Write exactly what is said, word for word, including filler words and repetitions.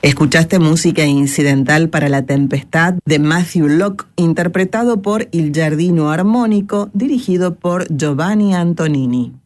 Escuchaste música incidental para La Tempestad de Matthew Locke, interpretado por Il Giardino Armonico, dirigido por Giovanni Antonini.